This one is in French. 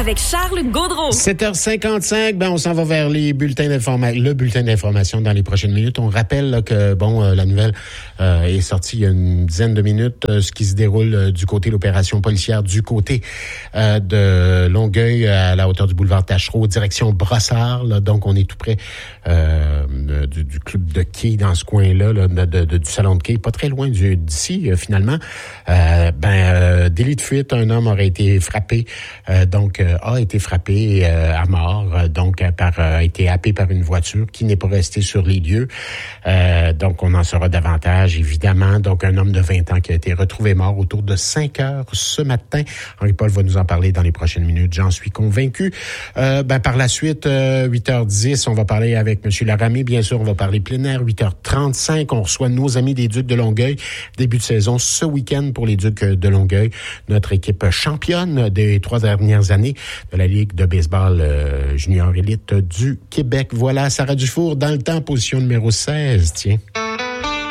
avec Charles Gaudreault. 7h55, on s'en va vers le bulletin d'information dans les prochaines minutes. On rappelle là, que la nouvelle est sortie il y a une dizaine de minutes, ce qui se déroule du côté de l'opération policière, du côté de Longueuil à la hauteur du boulevard Tachereau, direction Brossard. Là, donc, on est tout près du club de quai dans ce coin-là, là, du salon de quai, pas très loin d'ici, finalement. Délit de fuite, un homme aurait été frappé, a été frappé à mort, a été happé par une voiture qui n'est pas restée sur les lieux. Donc, on en saura davantage, évidemment. Donc, un homme de 20 ans qui a été retrouvé mort autour de 5 heures ce matin. Henri-Paul va nous en parler dans les prochaines minutes, j'en suis convaincu. Par la suite, 8h10, on va parler avec M. Laramé. Bien sûr, on va parler plein air. 8h35, on reçoit nos amis des Ducs de Longueuil. Début de saison ce week-end pour les Ducs de Longueuil. Notre équipe championne des 3 dernières années de la Ligue de baseball junior élite du Québec. Voilà, Sarah Dufour, dans le temps, position numéro 16, tiens.